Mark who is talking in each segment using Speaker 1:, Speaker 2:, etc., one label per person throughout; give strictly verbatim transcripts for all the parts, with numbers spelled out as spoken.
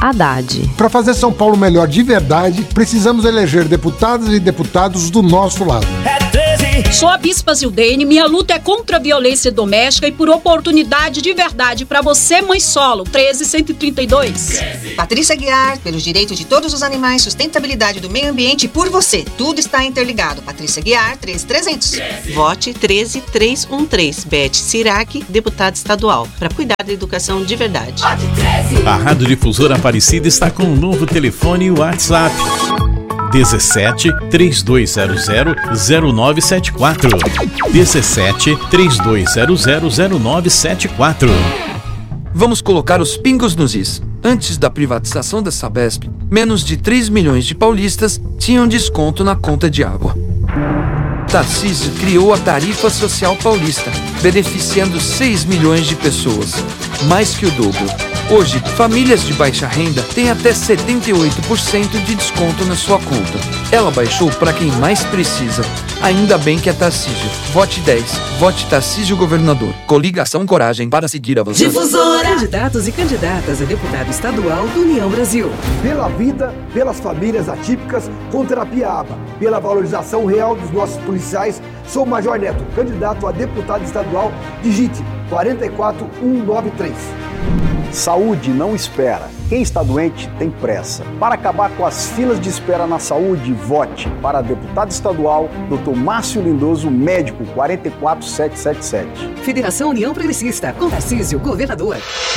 Speaker 1: Haddad.
Speaker 2: Para fazer São Paulo melhor de verdade, precisamos eleger deputadas e deputados do nosso lado.
Speaker 3: É treze.
Speaker 4: Sou a Bispa Zildene, minha luta é contra a violência doméstica e por oportunidade de verdade para você, mãe solo. treze cento e trinta e dois.
Speaker 5: Patrícia Guiar, pelos direitos de todos os animais, sustentabilidade do meio ambiente e por você. Tudo está interligado. Patrícia Guiar, treze mil trezentos.
Speaker 6: Vote treze mil trezentos e treze. Beth Sirac, deputada estadual, para cuidar da educação de verdade.
Speaker 7: A Rádio Difusora Aparecida está com um novo telefone e WhatsApp. dezessete, três dois zero zero, zero nove sete quatro. dezessete, três dois zero zero, zero nove sete quatro.
Speaker 8: Vamos colocar os pingos nos is. Antes da privatização da Sabesp, menos de três milhões de paulistas tinham desconto na conta de água. Tarcísio criou a Tarifa Social Paulista, beneficiando seis milhões de pessoas, mais que o dobro. Hoje, famílias de baixa renda têm até setenta e oito por cento de desconto na sua conta. Ela baixou para quem mais precisa. Ainda bem que é Tarcísio. Vote dez. Vote Tarcísio Governador. Coligação Coragem para seguir avançando.
Speaker 9: Difusora! Candidatos e candidatas a deputado estadual do União Brasil.
Speaker 10: Pela vida, pelas famílias atípicas, com terapia A B A. Pela valorização real dos nossos policiais, sou o Major Neto, candidato a deputado estadual. Digite quatro quatro um nove três.
Speaker 11: Saúde não espera. Quem está doente tem pressa. Para acabar com as filas de espera na saúde, vote para deputado estadual doutor Márcio Lindoso, médico, quatro quatro sete sete sete.
Speaker 9: Federação União Progressista, com Tarcísio, governador.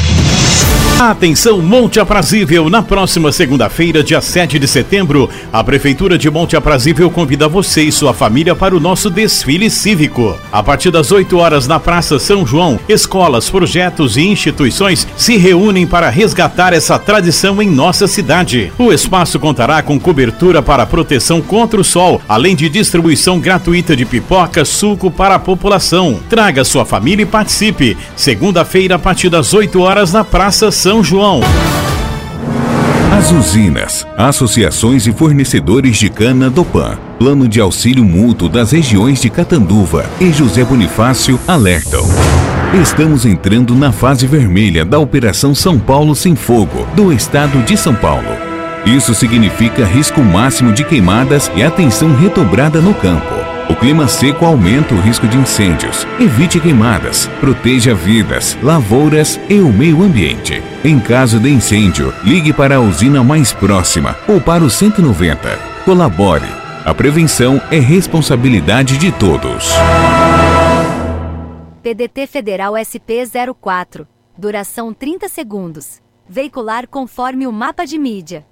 Speaker 7: Atenção, Monte Aprazível! Na próxima segunda-feira, dia sete de setembro, a Prefeitura de Monte Aprazível convida você e sua família para o nosso desfile cívico. A partir das oito horas, na Praça São João, escolas, projetos e instituições se reúnem para resgatar essa tradição em nossa cidade. O espaço contará com cobertura para proteção contra o sol, além de distribuição gratuita de pipoca, suco para a população. Traga sua família e participe. Segunda-feira, a partir das oito horas, na Praça São João.
Speaker 12: As usinas, associações e fornecedores de cana do P A N, Plano de Auxílio Mútuo das regiões de Catanduva e José Bonifácio alertam. Estamos entrando na fase vermelha da Operação São Paulo Sem Fogo do estado de São Paulo. Isso significa risco máximo de queimadas e atenção redobrada no campo. O clima seco aumenta o risco de incêndios. Evite queimadas, proteja vidas, lavouras e o meio ambiente. Em caso de incêndio, ligue para a usina mais próxima ou para o cento e noventa. Colabore. A prevenção é responsabilidade de todos.
Speaker 13: P D T Federal S P zero quatro. Duração trinta segundos. Veicular conforme o mapa de mídia.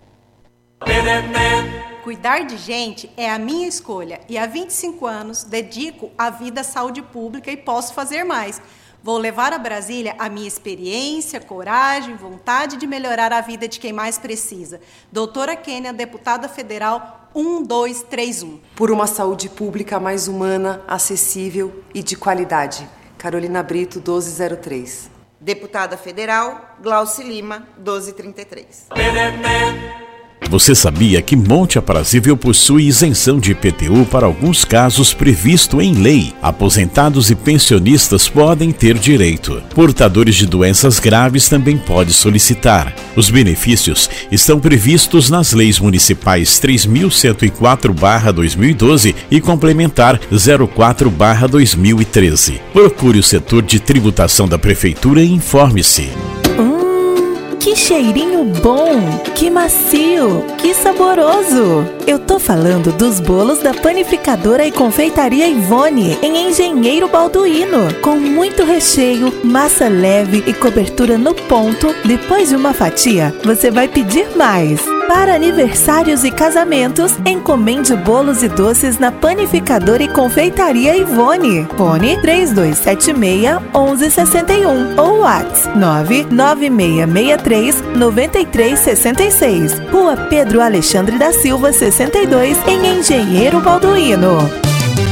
Speaker 14: Cuidar de gente é a minha escolha e há vinte e cinco anos dedico a vida à saúde pública e posso fazer mais. Vou levar a Brasília a minha experiência, coragem, vontade de melhorar a vida de quem mais precisa. Doutora Kênia, deputada federal um dois três um.
Speaker 15: Por uma saúde pública mais humana, acessível e de qualidade. Carolina Brito, doze zero três.
Speaker 16: Deputada federal Glauci Lima, doze trinta e três.
Speaker 7: Você sabia que Monte Aprazível possui isenção de I P T U para alguns casos previsto em lei? Aposentados e pensionistas podem ter direito. Portadores de doenças graves também podem solicitar. Os benefícios estão previstos nas leis municipais três mil cento e quatro barra dois mil e doze e complementar zero quatro barra dois mil e treze. Procure o setor de tributação da Prefeitura e informe-se.
Speaker 17: Que cheirinho bom, que macio, que saboroso! Eu tô falando dos bolos da Panificadora e Confeitaria Ivone, em Engenheiro Balduino, com muito recheio, massa leve e cobertura no ponto. Depois de uma fatia, você vai pedir mais. Para aniversários e casamentos, encomende bolos e doces na Panificadora e Confeitaria Ivone. Fone três dois sete seis, um um seis um ou WhatsApp nove nove seis seis três, nove três seis seis. Rua Pedro Alexandre da Silva, sessenta e dois, em Engenheiro Balduino.